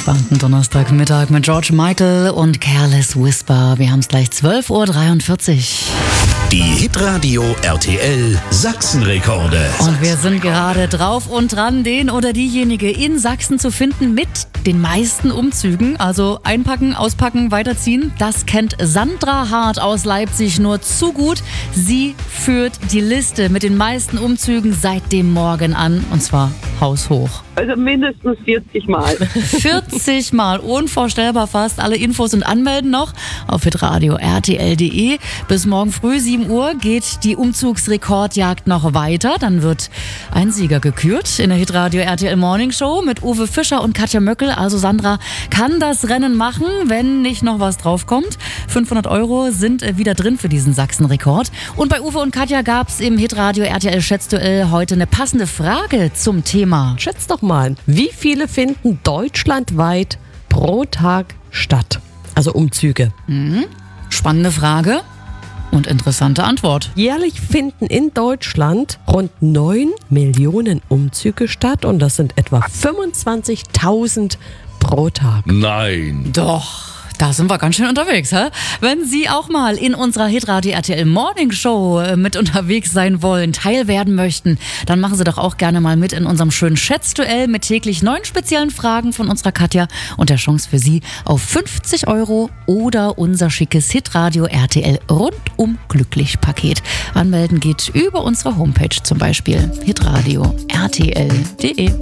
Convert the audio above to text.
entspannten Donnerstagmittag mit George Michael und Careless Whisper. Wir haben es gleich 12.43 Uhr. Die Hitradio RTL Sachsenrekorde. Und wir sind gerade drauf und dran, den oder diejenige in Sachsen zu finden mit den meisten Umzügen. Also einpacken, auspacken, weiterziehen. Das kennt Sandra Hart aus Leipzig nur zu gut. Sie führt die Liste mit den meisten Umzügen seit dem Morgen an. Und zwar haushoch. Also mindestens 40 Mal. 40 Mal, unvorstellbar fast. Alle Infos und Anmelden noch auf hitradio rtl.de. Bis morgen früh 7 Uhr geht die Umzugsrekordjagd noch weiter. Dann wird ein Sieger gekürt in der Hitradio RTL Morning Show mit Uwe Fischer und Katja Möckel. Also Sandra kann das Rennen machen, wenn nicht noch was draufkommt. 500 € sind wieder drin für diesen Sachsenrekord. Und bei Uwe und Katja gab es im Hitradio RTL Schätzduell heute eine passende Frage zum Thema. Schätz doch mal, wie viele finden deutschlandweit pro Tag statt? Also Umzüge. Spannende Frage und interessante Antwort. Jährlich finden in Deutschland rund 9 Millionen Umzüge statt und das sind etwa 25.000 pro Tag. Nein. Doch. Da sind wir ganz schön unterwegs, hä? Wenn Sie auch mal in unserer Hitradio RTL Morning Show mit unterwegs sein wollen, Teil werden möchten, dann machen Sie doch auch gerne mal mit in unserem schönen Schätzduell mit täglich 9 speziellen Fragen von unserer Katja und der Chance für Sie auf 50 € oder unser schickes Hitradio RTL rundum glücklich Paket. Anmelden geht über unsere Homepage zum Beispiel hitradio rtl.de.